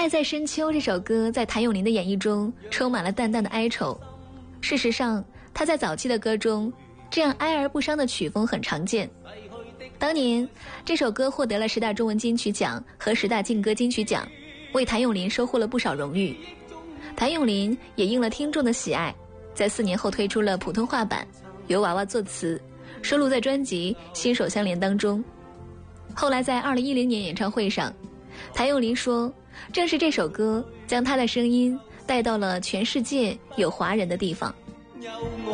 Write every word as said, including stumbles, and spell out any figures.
爱在深秋这首歌在谭咏麟的演绎中充满了淡淡的哀愁。事实上，他在早期的歌中这样哀而不伤的曲风很常见。当年这首歌获得了十大中文金曲奖和十大劲歌金曲奖，为谭咏麟收获了不少荣誉。谭咏麟也应了听众的喜爱，在四年后推出了普通话版，由娃娃作词，收录在专辑《心手相连》当中。后来在二零一零年演唱会上，谭咏麟说，正是这首歌将他的声音带到了全世界有华人的地方。